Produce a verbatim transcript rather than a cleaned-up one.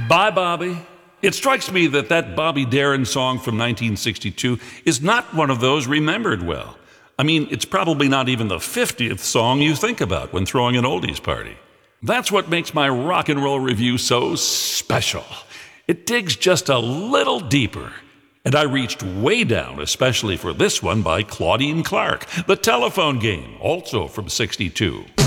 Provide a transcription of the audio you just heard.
Bye, Bobby. It strikes me that that Bobby Darin song from nineteen sixty-two is not one of those remembered well. I mean, it's probably not even the fiftieth song you think about when throwing an oldies party. That's what makes my rock and roll review so special. It digs just a little deeper. And I reached way down, especially for this one by Claudine Clark, The Telephone Game, also from sixty-two.